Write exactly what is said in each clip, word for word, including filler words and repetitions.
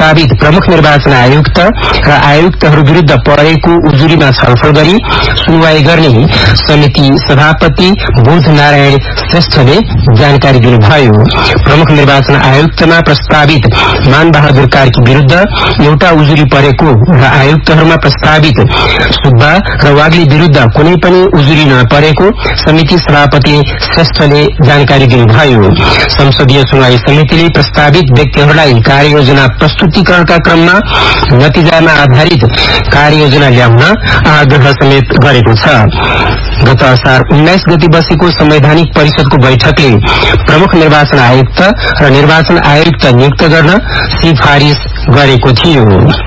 प्रस्तावित प्रमुख निर्वाचन आयुक्त र आयुक्तहरू विरूद्ध परेको उजुरीमा छलफल गरी सुनवाई गर्ने समिति सभापति बुध नारायण श्रेष्ठले जानकारी दिनुभयो। प्रमुख निर्वाचन आयुक्तमा प्रस्तावित मान बहादुर कार्की विरूद्ध एउटा उजुरी परेको र आयुक्तहरूमा प्रस्तावित सुब्बा र वाग्ली विरूद्ध कुनै पनि उजुरी नपरेको समिति सभापति श्रेष्ठले जानकारी दिनुभयो। संसदीय सुनवाई समितिले प्रस्तावित व्यक्तिहरूलाई कार्ययोजना प्रस्तुतीकरणका क्रममा नतिजामा आधारित कार्ययोजना ल्याउन आग्रह समेत गरेको छ। गत असार उन्नाइस गति बसेको संवैधानिक परिषदको बैठकले प्रमुख निर्वाचन आयुक्त र निर्वाचन आयुक्त नियुक्त गर्न सिफारिश गरेको थियो।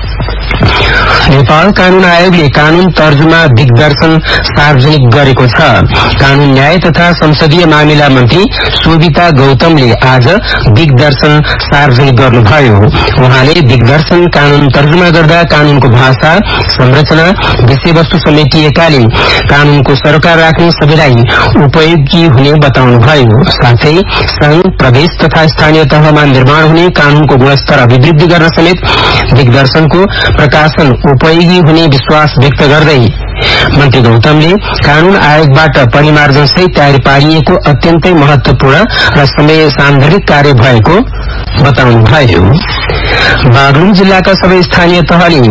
नेपाल कानून आयोगले कानून तर्जुमा दिग्दर्शन सार्वजनिक गरेको छ। कानून न्याय तथा संसदीय मामिला मन्त्री शोभिता गौतमले आज दिग्दर्शन सार्वजनिक गर्नुभयो। उहाँले दिग्दर्शन कानून तर्जुमा गर्दा कानूनको भाषा संरचना विषयवस्तु समेटिएकाले कानूनको सरोकार राख्ने सबैलाई उपयोगी हुने बताउनुभयो। साथै संघ प्रदेश तथा स्थानीय तहमा निर्माण हुने कानूनको गुणस्तर अभिवृद्धि गर्न समेत दिग्दर्शनको प्रकाशन उपयोगी हुने विश्वास व्यक्त गर्दै मन्त्री गौतमले कानून आयोगबाट परिमार्जनसहित तयार पारिएको अत्यन्तै महत्वपूर्ण र समय सान्दर्भिक कार्य भएको बताउनुभयो। बागलुङ जिल्लाका सबै स्थानीय तहले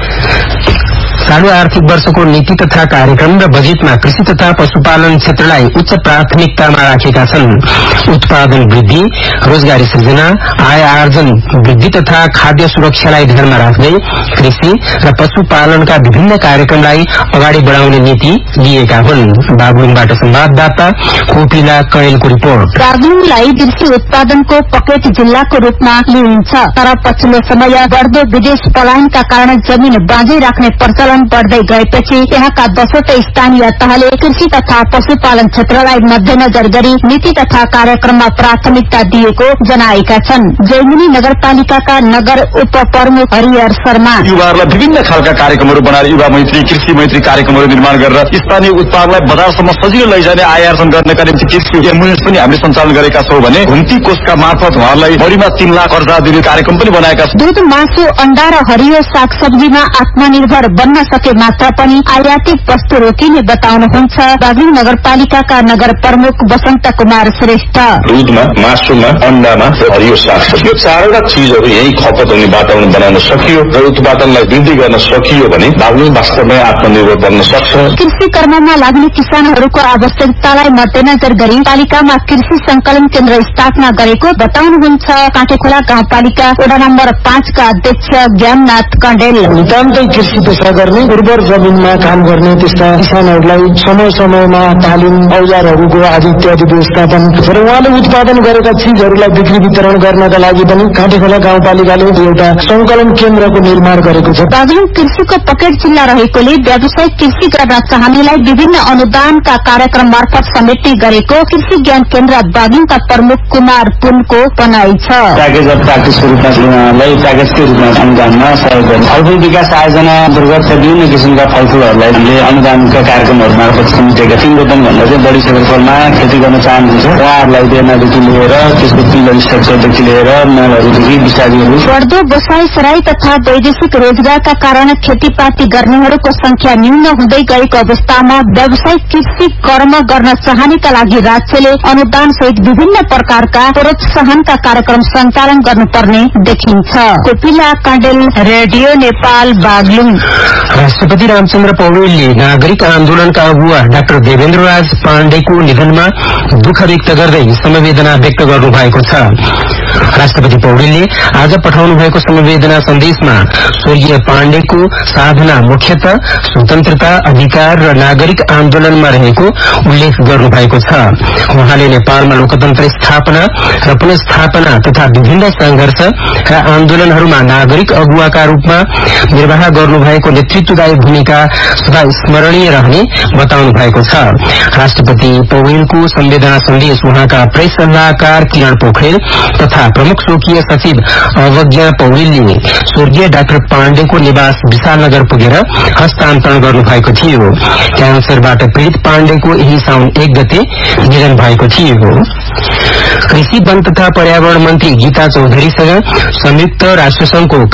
चालू आर्थिक वर्षको नीति तथा कार्यक्रम र बजेटमा कृषि तथा पशुपालन क्षेत्रलाई उच्च प्राथमिकतामा राखेका छन्। उत्पादन वृद्धि, रोजगारी सृजना, आय आर्जन वृद्धि तथा खाद्य सुरक्षालाई ध्यानमा राख्दै कृषि र पशुपालनका विभिन्न कार्यक्रमलाई अगाडि बढाउने नीति लिएका हुन्। बागलुङबाट संवाददाता कोपिला कयलको रिपोर्ट। बागलुङलाई कृषि उत्पादनको पकेट जिल्लाको रूपमा लिइन्छ, तर पछिल्लो समय बढ्दो विदेश पलायनका कारण जमिन बाँझै राख्ने प्रचलन बढ़दै गएपछि यहाँका दसवटा स्थानीय तहले कृषि तथा पशुपालन क्षेत्रलाई मध्यनजर गरी नीति तथा कार्यक्रममा प्राथमिकता दिएको जनाएका छन्। जैमिनी नगरपालिकाका नगर उपप्रमुख हरिहर शर्मा युवाहरूलाई विभिन्न खालका कार्यक्रमहरू बनाएर युवा मैत्री कृषि मैत्री कार्यक्रमहरू निर्माण गरेर स्थानीय उत्पादलाई बजारसम्म सजिलो लैजाने आय आर्जन गर्नका निम्ति कृषि एम्बुलेन्स पनि हामीले सञ्चालन गरेका छौं भने घुम्ती कोषका मार्फत उहाँहरूलाई बढीमा तीन लाख कर्जा दिने कार्यक्रम पनि बनाएका छौं। दूध, मासु, अण्डा र हरियो सागसब्जीमा आत्मनिर्भर बन्न सके मात्र पनि आयातित वस्तु रोकिने बताउनुहुन्छ बागलुङ नगरपालिकाका नगर प्रमुख वसन्त कुमार श्रेष्ठ। दूधमा, मासुमा, अण्डामा र हरियो सागसब्जी यो चारवटा चीजहरू यही खपत हुने वातावरण बनाउन सकियो र उत्पादनलाई वृद्धि गर्न सकियो भने बागलुङ वास्तवमै आत्मनिर्भर बन्न सक्छ। कृषि कर्ममा लाग्ने किसानहरूको आवश्यकतालाई मध्यनजर गरी पालिकामा कृषि संकलन केन्द्र स्थापना गरेको बताउनुहुन्छ काँटेखोला गाउँपालिका वडा नम्बर पाँचका अध्यक्ष ज्ञाननाथ कण्डेल। नितान्तै कृषि पेशा गर्ने, उर्वर जमिनमा काम गर्ने त्यस्ता किसानहरूलाई समय समयमा तालिम, औजारहरूको आदि इत्यादि व्यवस्थापन र उहाँले उत्पादन गरेका चीजहरूलाई बिक्री वितरण गर्नका लागि पनि काँटेखोला गाउँपालिकाले एउटा संकलन केन्द्रको निर्माण गरेको छ। बागलुङ कृषिको पकेट जिल्ला रहेकोले व्यावसायिक कृषि गर्न चाहनेलाई विभिन्न अनुदानका कार्यक्रम मार्फत समेट्ने गरेको कृषि ज्ञान केन्द्र बागलुङका प्रमुख कुमार पुनको भनाइ छ। प्याकेज अफ प्र्याक्टिसको रूपमा उहाँलाई प्याकेजकै रूपमा अनुदानमा सहयोग गर्ने फलफुल विकास आयोजना अन्तर्गत विभिन्न किसिमका फलफुलहरूलाई हामीले अनुदानका कार्यक्रमहरू मार्फत समेटेका तीन रोपन भन्दा चाहिँ बढी क्षेत्रफलमा खेती गर्न चाहनुहुन्छ उहाँहरूलाई बेर्नादेखि लिएर त्यसको पिलर स्ट्रक्चरदेखि लिएर मलहरूदेखि विषादीहरू। बढ्दो बसाई सराई तथा वैदेशिक रोजगारका कारण खेतीपाती गर्नेहरूको संख्या न्यून हुँदै गएको अवस्थामा व्यावसायिक कृषि कर्म गर्न चाहनेका लागि राज्यले अनुदान सहित विभिन्न प्रकारका प्रोत्साहनका कार्यक्रम सञ्चालन गर्नुपर्ने देखिन्छ। कोपिला कण्डेल, रेडियो नेपाल, बागलुङ। राष्ट्रपति रामचन्द्र पौडेलले नागरिक आन्दोलनका अगुवा डाक्टर देवेन्द्र राज पाण्डेको निधनमा दुःख व्यक्त गर्दै समवेदना व्यक्त गर्नुभएको छ। राष्ट्रपति पौडेलले आज पठाउनु भएको समवेदना सन्देशमा स्वर्गीय पाण्डेको साधना मुख्यतः स्वतन्त्रता, अधिकार र नागरिक आन्दोलनमा रहेको उल्लेख गर्नुभएको छ। उहाँले नेपालमा लोकतन्त्र स्थापना र पुनस्थापना तथा विभिन्न संघर्ष र आन्दोलनहरूमा नागरिक अगुवाका रूपमा निर्वाह गर्नुभएको नेतृत्वदायी भूमिका सदा स्मरणीय रहने बताउनु भएको छ। राष्ट्रपति पौडेलको संवेदना सन्देश उहाँका प्रेस सल्लाहकार किरण पोखरेल तथा प्रमुख स्वकीय सचिव अवज्ञा पौडेलले स्वर्गीय डाक्टर पाण्डेको निवास विशालनगर पुगेर हस्तान्तरण गर्नुभएको थियो। क्यान्सरबाट पीड़ित पाण्डेको यही साउन एक गते निधन भएको थियो। कृषि, वन तथा पर्यावरण मन्त्री गीता चौधरीसँग संयुक्त राष्ट्रसंघको